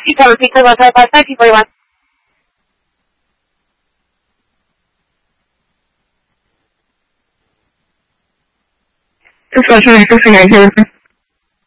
Dziękuję bardzo. Thank you very much. 这是感谢。